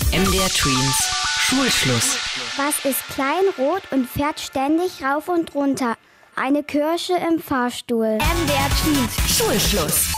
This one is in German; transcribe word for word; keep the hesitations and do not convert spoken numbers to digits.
M D R Tweens. Schulschluss. Was ist klein, rot und fährt ständig rauf und runter? Eine Kirsche im Fahrstuhl. M D R Tweens. Schulschluss.